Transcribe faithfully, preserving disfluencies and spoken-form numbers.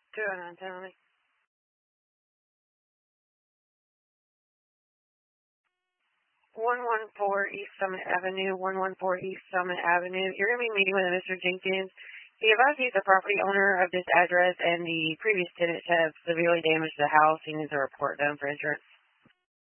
two oh nine, tell me. one fourteen East Summit Avenue, one fourteen East Summit Avenue. You're going to be meeting with Mister Jenkins. He advised he's the property owner of this address, and the previous tenants have severely damaged the house. He needs a report done for insurance.